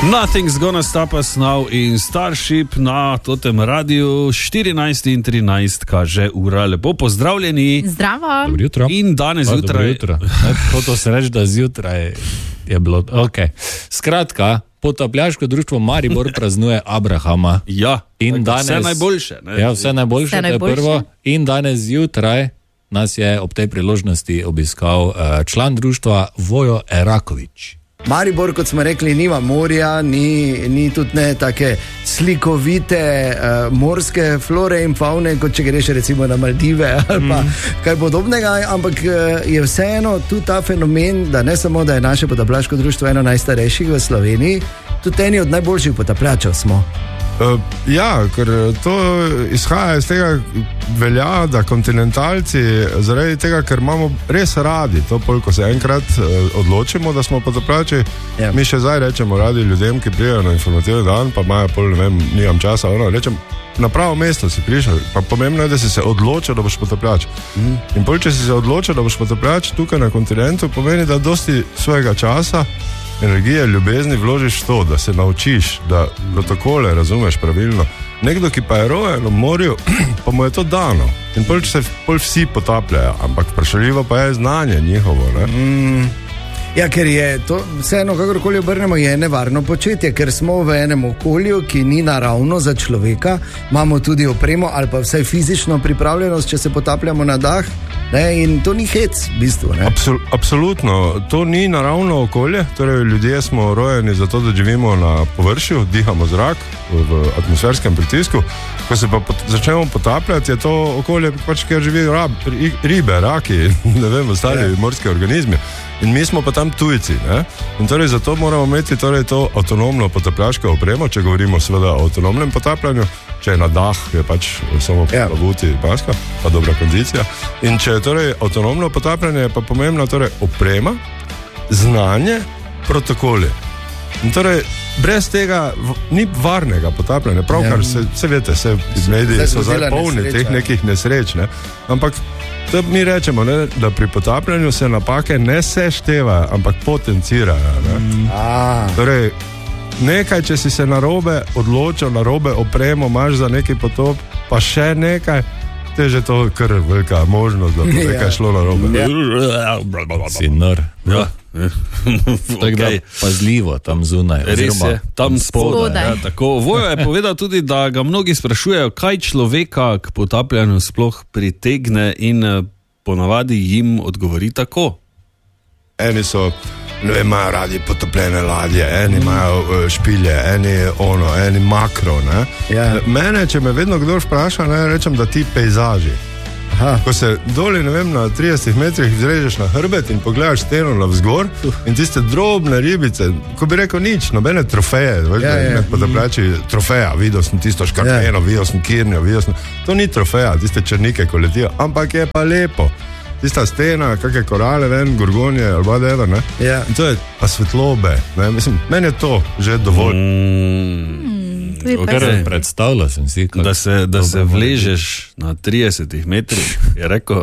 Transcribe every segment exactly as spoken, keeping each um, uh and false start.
Nothing's gonna stop us now in Starship na totem radiju štirinajst in trinajst kaže ura. Lepo pozdravljeni. Zdravo. Dobro jutro. In danes zjutraj. Hotel se reči, da zjutraj je bilo. Okay. Skratka, potapljaško društvo Maribor praznuje Abrahama. Ja, in danes, vse najboljše. Ne? Ja, vse najboljše, vse najboljše. To je prvo. In danes zjutraj nas je ob tej priložnosti obiskal uh, član društva Vojo Erakovič. Maribor, kot smo rekli, nima morja, ni, ni tudi ne take slikovite uh, morske flore in faune, kot če greš recimo na Maldive ali pa mm. kaj podobnega, ampak uh, je vseeno tu ta fenomen, da ne samo, da je naše potapljaško društvo eno najstarejših v Sloveniji, tudi eni od najboljših potapljačev smo. Uh, ja, ker to izhaja iz tega, velja, da kontinentalci, zaradi tega, ker imamo res radi to, ko se enkrat uh, odločimo, da smo potapljači, ja. Mi še zdaj rečemo radi ljudem, ki prijejo na informativni dan, pa imajo pol, ne vem, nimam časa, ono, rečem, na pravo mesto si prišel, pa pomembno je, da si se odločil, da boš potapljač. Mm. In pol, če si se odločil, da boš potapljač tukaj na kontinentu, pomeni, da dosti svojega časa, energije, ljubezni vložiš v to, da se naučiš, da protokole razumeš pravilno. Nekdo, ki pa je rojen v morju, pa mu je to dano. In pol, če se pol vsi potapljajo, ampak vprašljivo pa je znanje njihovo, ne? Mm. Ja, ker je to, vseeno, kakorkoli obrnemo, je nevarno početje, ker smo v enem okolju, ki ni naravno za človeka, imamo tudi opremo ali pa vsaj fizično pripravljenost, če se potapljamo na dah, ne, in to ni hec, v bistvu. Ne? Absol, absolutno, to ni naravno okolje, torej ljudje smo rojeni zato, da živimo na površju, dihamo zrak v atmosferskem pritisku, ko se pa pot, začnemo potapljati, je to okolje, pač, kjer živijo rab, ribe, raki, ne vem, ostali yeah. morski organizmi. In mi smo pa tam tujci, ne? In torej zato moramo imeti torej to avtonomno potapljaško opremo, če govorimo seveda o avtonomnem potapljanju, če je na dah, je pač samo ja. plavuti paska, pa dobra kondicija. In če je torej avtonomno potapljanje, je pa pomembna torej oprema, znanje, protokoli. In torej brez tega v, ni varnega potapljanja, pravkar ja. se, se vete, se mediji so zdaj polni teh nekih nesreč, ne? Ampak to mi rečemo, ne, da pri potapljanju se napake ne seštevajo, ampak potencirajo. Ne? Mm. Torej, nekaj, če si se narobe odločil, narobe opremo, imaš za neki potop, pa še nekaj, te že to kar velika možnost, da bi nekaj šlo narobe. Ja. Si nor. Ja. Tako da pazljivo tam zunaj. Res je, tam spodaj. Ja, tako. Vojo je povedal tudi, da ga mnogi sprašujejo, kaj človeka k potapljanju sploh pritegne, in ponavadi jim odgovori tako. Eni so, ne vem, imajo radi potopljene ladje, eni imajo mm. špilje, eni ono, eni makro. Ne? Ja. Mene, če me vedno kdo vpraša, ne, rečem, da ti pejzaži. Aha. Ko se doli, ne vem, na tridesetih metrih zrežeš na hrbet in pogledaš steno navzgor in tiste drobne ribice, ko bi rekel nič, nobene trofeje, veš, ja, ja. potapljači trofeja, videl sem tisto škarpeno, ja. videl sem kirnjo, videl sem, to ni trofeja, tiste črnike, ko letijo, ampak je pa lepo. Tista stena, kakve korale, ven, gorgonje, ali badeva, ne? Ja. In to je pa svetlobe, ne? Mislim, meni je to že dovolj. Mm. Okay. Predstavljal sem si, da se, da se vležeš na tridesetih metrih, je rekel.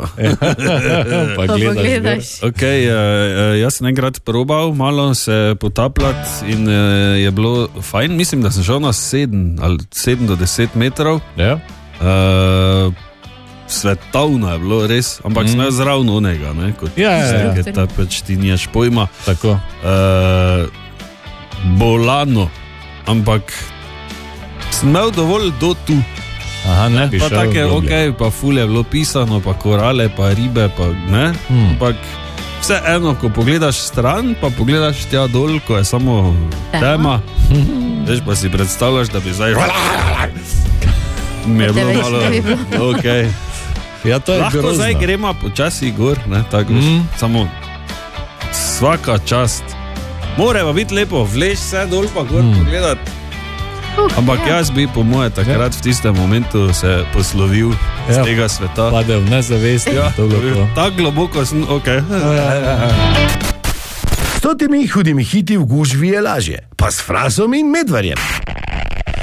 Pa gledaš. Okay, jaz sem enkrat probal malo se potapljati in je bilo fajn. Mislim, da sem šel na sedem ali sedem do deset metrov. Ja. Uh, svetovno je bilo res, ampak mm. sem zraven onega, ne, kot ja, ja, ja. ta pač ti nimaš pojma. Tako. Uh, bolano, ampak sem imel dovolj do tu. Aha, ne bi pa šel. Take, ok, pa ful je bilo pisano, pa korale, pa ribe, pa ne. Hmm. Ampak vse eno, ko pogledaš stran, pa pogledaš tja dol, ko je samo tema. Veš, pa si predstavljaš, da bi zdaj mi je bilo malo ok. Ja, to je lahko grozno. Zdaj gremo počasi gor, ne, tako veš, mm. samo svaka čast. More pa biti lepo, vleš vse dol pa gor mm. pogledati. Ampak jaz bi po moje takrat ja. v tistem momentu se poslovil ja. z tega sveta. Padel v nezavest. Ja. Tako globoko sem, ok. S totimi hudimi hiti v gužvi je lažje, pa s Frasom in Medvarjem.